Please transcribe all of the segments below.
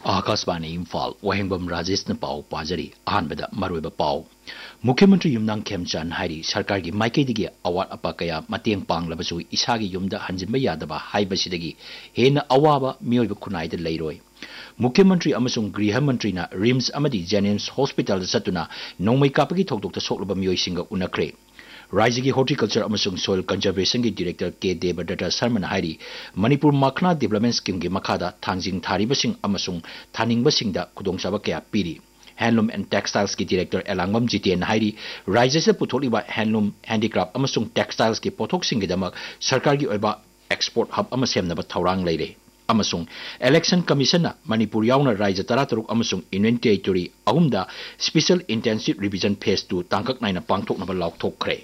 आकाशवाणी इम्फाल वहेंबम राजेश न पाव पाजरी अहानबदा मरुब पाव मुख्यमंत्री युमनांग खेमचान हाइरी सरकार की माइकैदिगी अवाट अपा कया मतेंग पांगलबसु इसागी युमदा हंजिनबा यादबा हाइबसिदगी हेन अवाबा मियोइब खुनाइद लेरोय मुख्यमंत्री अमसुंग गृह मंत्री ना रिम्स अमदी जेनिम्स हॉस्पिटल सतुना नोंमै कापगी थोकदोक्ता सोकलबा मियोइसिंग उनखरे राज्य की हॉर्टिकल्चर अमसुंग सोइल कंजर्वेशन की डायरेक्टर के देवदत्ता शर्मा हाइरी मणिपुर मखना डेवलपमेंट स्कीम की मखादा थांजिंग थारिबसिंग अमसुंग थानिंगबसिंगदा खुदोंचाबा कया पीरी हैंडलूम एंड टेक्सटाइल्स की डायरेक्टर एलांगम जितेन हाइरी राज्य से पुथोलिबा हैंडलूम हैंडीक्राफ्ट अमसुंग टेक्सटाइल्स की पोथोकसिंगदमक सरकार की ओइबा एक्सपोर्ट हब अम सेमनबा थौरांग लेरे अमसुंग इलेक्शन कमीशन मणिपुर यावना राज्य 13 अमसुंग union territory अहुमदा special intensive revision phase 2 तांकक Naina पांगथोकनबा लाउथोकखरे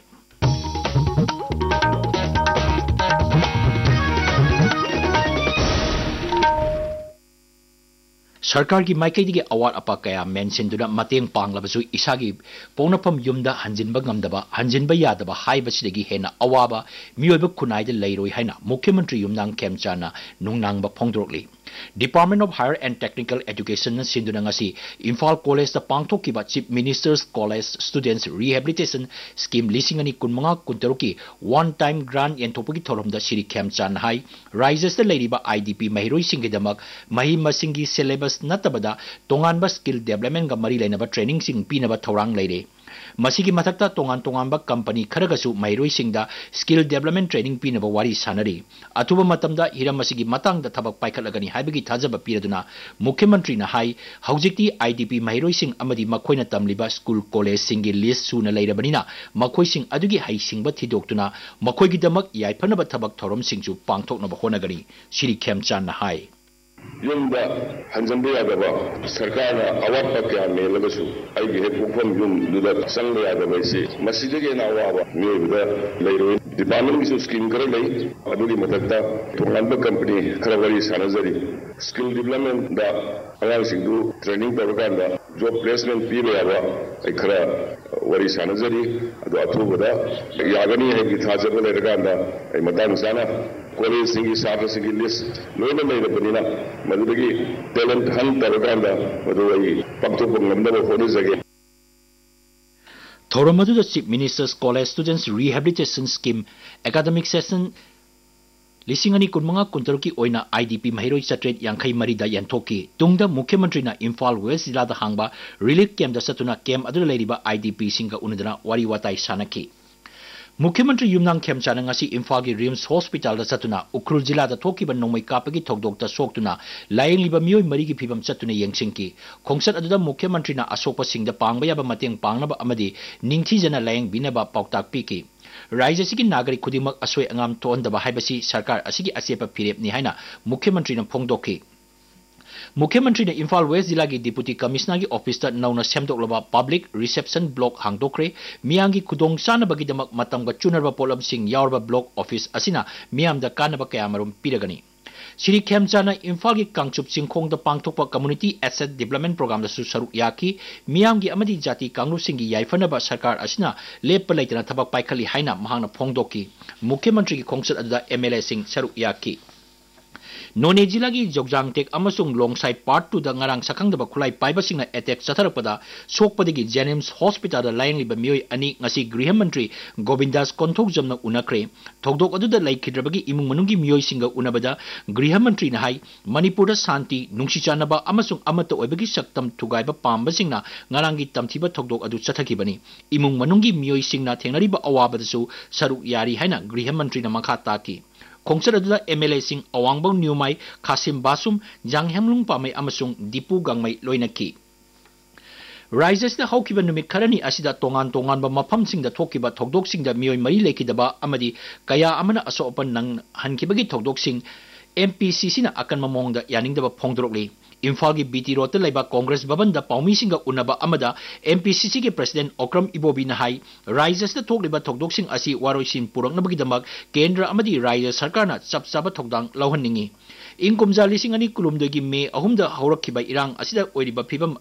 सरकार की माइकैदिगी अवाट अपा कया मेंसिनदुना मतेंग पांगलबसु इसागी पौनफम युमदा हंजिनबा यादबा हाइबसिदगी हेना अवाबा मियोइब खुनाइद लेरोय हाइना मुख्यमंत्री युमनांग खेमचाना नुंगनांगबा फोंदरोकली department of higher and technical education सिंधुनंगसी Imphal college पांगथोकिबा chief ministers college students rehabilitation scheme लिसिंगनी कुनमंगा कुंतरुकी one time grant येंथोपगी थोरमदा Shri खेमचान high राज्यस्थ लेरिबा IDP महिरोई सिंगदमक मही मसिंगी सिलेबस नतबदा तोंगानबा स्किल डेवलपमेंट गा मरी लेनबा ट्रेनिंग सिंग पीनबा थौरांग लेरे मसीगी मथक्ता तोंगान कंपनी खरगसु महिरोइसिंगदा स्किल डेवलपमेंट ट्रेनिंग पीनबा वारी सानरी अथुबा मतमदा हिरम मसीगी मतंगदा थबक पाइखलगनी हाइबगी थाजबा पीरदुना मुख्यमंत्री ना high हौजिक्ति IDP महिरोइसिंग अमदी मखोइना तमलिबा school college सिंगी list सुना लेरबनिना मखोइसिंग अदुगी हाइसिंगबा थिदोक्तुना मखोइगिदमक याइफनबा थबक थौरम सिंगसु पांगथोकनबा होनगनी श्री खेमचान ना high युमदा हंजनबे यादबा सरकार अवाट क्या मेलबसु अगे हेपुफम युम दुदा संग यादबा से मसीदगे ना अवाबा मेबदा लेरो डिपार्टमेंट की स्कीम कर ले अदुगी मथक्ता तोंगानबा कंपनी खरवरी सानजरी स्किल डेवलपमेंट दा अगांसिंगदु ट्रेनिंग तबकांदा जॉब प्लेसमेंट पीबे याबा खरा वरी सानजरी अदु अथुबदा यागनी है कि थाजबा लेरगांदा मतांग साना कॉलेज सिंगी सात्र सिंगी लिस्ट लोना लेरबनिना मदुगी talent Hunt तबकांदा मदुई पक्तोप ngमदबा होनजगे थौरमदुदा chief ministers college students rehabilitation scheme academic session लिसिंगनी कुनमंगा कुंतरुकी ओइना IDP महिरोई चट्रेट यांखई मरीदा यंथोकी तुंगदा मुख्यमंत्री ना इम्फाल वेस्ट जिला हांगबा रिलीफ कैम्प सतुना कैम्प अदुला लेरिबा आईडीपी सिंगा उनदना वारी वाताई सानकी मुख्यमंत्री युमनांग खेमचाना ngasi इम्फाल की रिम्स हॉस्पिटल सतुना उखरुल जिला थोकीबा नोंमै कापगी थोकदोक्ता सोक्तुना लायंगलिबा मियोय मरी की फिबम चतुना यंगसिंकी खोंगसत अदुदा मुख्यमंत्री ना अशोकपा सिंगदा पांगबा याबा मतेंग पांगनबा अमदी निंगथीजना लायंग बिनबा पाउताक पीकी राज्य की नागरिक खुदिमक असोय अंगाम तोहनदबा हाइबसी सरकार असिगी असेपा फिरेपनी हाइना मुख्यमंत्री ना फोंगदोकी मुख्यमंत्री ने इम्फाल वेस्ट जिला की डिप्यूटी कमिश्नर की ऑफिस नौना सेमदोक्लबा public reception block हांगदोक्रे मियांगी खुदोंग चानबगीदमक मतमगा चुनरबा पोलमसिंग यावरबा block office असिना मियामदा कानबा कयामरुम पिरगनी श्री खेमचाना इम्फाल की Kangchup चिंखोंग पांगथोकपा community asset development programme सरुक याकी मियांगी अमदी जाति कांगलुसिंगी याइफनबा सरकार असिना लेप लेतना थबक पाइखली हाइना महांगना फोंगदोकी मुख्यमंत्री की खोंगसत अदुदा एमएलए सिंग सरुक याकी नोने जिला की जोगजांगटेक अमसुंग लोंगसाई पार्ट 2 दा ngarang sakangdaba khulai paibasingna attack satharpada sokpadagi जेनिम्स hospital लायंगलिबा मियोय अनि ngasi गृह मंत्री गोविंदास कोंथोक जमना उनखरे थोकदोक अदुदा लाइखिद्रबगी इमुंग मनुंगी मियोय सिंगा उनबदा गृह मंत्री ना हाई मणिपुर शांति नुंगसिचानबा अमसुंग अमत ओइबगी सक्तम थुगाइबा पामबसिंगना ngaranggi tamthiba थोकदोक अदु चथखिबनी इमुंग मनुंगी मियोय सिंगना थेंगरिबा अवाबदसु सरुक यारी हाइना गृह मंत्री ना मखा ताकी खोंगसर अदुदा एमएलए सिंह अवांगबंग न्यूमाई खासिम बासुम जांगहेमलुंग पामै अमसुंग दीपू गांगमै लोइनकी राज्यस्थ हौकिबा नुमित खरनी असिदा तोंगान तोंगानबा मफमसिंगदा थोकिबा थोकदोकसिंगदा मियोय मरी लेखिदबा अमदी कया अमना असोपन नंग हनकिबगी थोकदोकसिंग एमपीसीसी ना अकन ममोंगदा यानिंगदबा फोंगदरोकली इम्फाल की बीटी रोड लेबा कांग्रेस भवन दा पाउमीसिंग उन्नबा अमदा एमपीसीसी के प्रेसिडेंट ओक्रम इबोबी ना हाई राज्यस्थ थोकलिबा थोकदोकसिंग असी वारोइसिन पुरकनबगीदमक केंद्र अमदी राज्य सरकारना चपचाबा थोकदांग लौहन्निंगी इंकुमजा लिसिंग अनि कुलुमदगी मे अहुमदा हौरखिबा इरांग असिदा ओइरिबा फिबम